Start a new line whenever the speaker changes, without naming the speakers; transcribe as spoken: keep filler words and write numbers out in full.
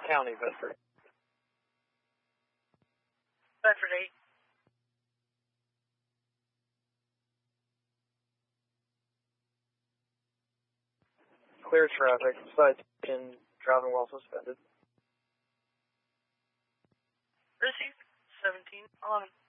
County, Bedford.
Bedford eight.
Clear traffic. Citation, driving while suspended.
Received. seventeen eleven.